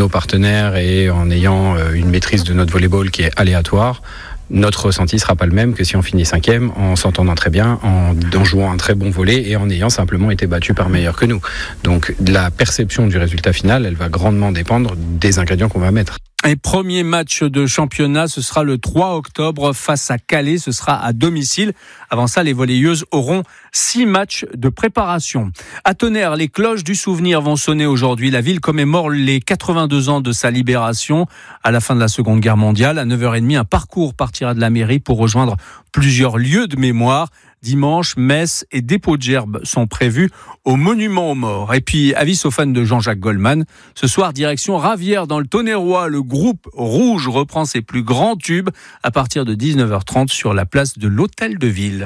nos partenaires et en ayant une maîtrise de notre volleyball qui est aléatoire, notre ressenti ne sera pas le même que si on finit 5e en s'entendant très bien, en jouant un très bon volley et en ayant simplement été battu par meilleur que nous. Donc la perception du résultat final, elle va grandement dépendre des ingrédients qu'on va mettre. Et premier match de championnat, ce sera le 3 octobre face à Calais, ce sera à domicile. Avant ça, les volleyeuses auront 6 matchs de préparation. À Tonnerre, les cloches du souvenir vont sonner aujourd'hui. La ville commémore les 82 ans de sa libération à la fin de la Seconde Guerre mondiale. À 9h30, un parcours partira de la mairie pour rejoindre plusieurs lieux de mémoire. Dimanche, messe et dépôt de gerbes sont prévus au monument aux morts. Et puis, avis aux fans de Jean-Jacques Goldman. Ce soir, direction Ravière dans le Tonnerrois. Le groupe Rouge reprend ses plus grands tubes à partir de 19h30 sur la place de l'Hôtel de Ville.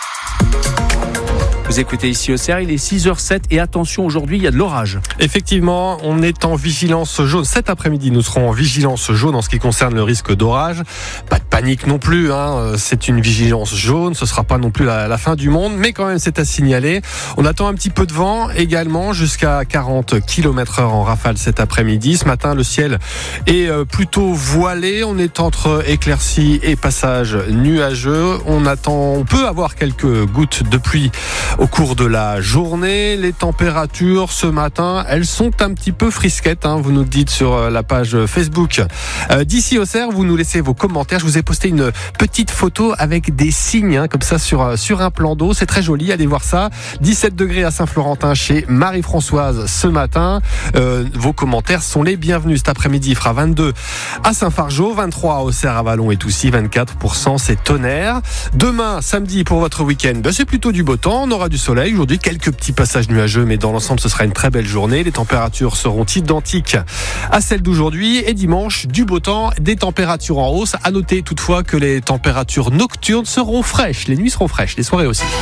Vous écoutez ici Auxerre, il est 6h07 et attention, aujourd'hui il y a de l'orage. Effectivement, on est en vigilance jaune. Cet après-midi, nous serons en vigilance jaune en ce qui concerne le risque d'orage. Pas de panique non plus, c'est une vigilance jaune, ce sera pas non plus la fin du monde, mais quand même c'est à signaler. On attend un petit peu de vent également, jusqu'à 40 km/h en rafale cet après-midi. Ce matin, le ciel est plutôt voilé, on est entre éclaircies et passages nuageux. On peut avoir quelques gouttes de pluie au cours de la journée. Les températures ce matin, elles sont un petit peu frisquettes, vous nous dites sur la page Facebook d'ici Auxerre. Vous nous laissez vos commentaires. Je vous ai posté une petite photo avec des signes comme ça sur un plan d'eau. C'est très joli, allez voir ça. 17 degrés à Saint-Florentin chez Marie-Françoise ce matin. Vos commentaires sont les bienvenus. Cet après-midi, il fera 22 à Saint-Fargeau, 23 à Auxerre, à Vallon et Toussy, 24% c'est Tonnerre. Demain, samedi, pour votre week-end, c'est plutôt du beau temps. On aura du soleil. Aujourd'hui, quelques petits passages nuageux, mais dans l'ensemble, ce sera une très belle journée. Les températures seront identiques à celles d'aujourd'hui. Et dimanche, du beau temps, des températures en hausse. À noter toutefois que les températures nocturnes seront fraîches. Les nuits seront fraîches, les soirées aussi.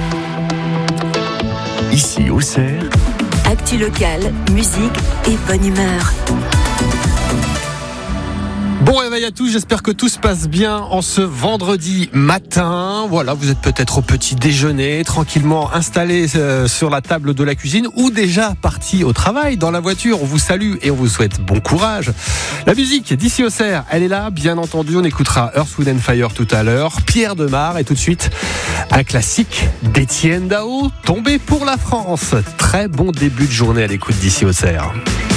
Ici, Auxerre. Actu locale, musique et bonne humeur. Bon réveil à tous, j'espère que tout se passe bien en ce vendredi matin. Voilà, vous êtes peut-être au petit déjeuner, tranquillement installé sur la table de la cuisine ou déjà parti au travail dans la voiture. On vous salue et on vous souhaite bon courage. La musique d'ici Auxerre, elle est là, bien entendu. On écoutera Earth, Wind & Fire tout à l'heure, Pierre Demar et tout de suite un classique d'Étienne Dao, Tombé pour la France. Très bon début de journée à l'écoute d'ici Auxerre.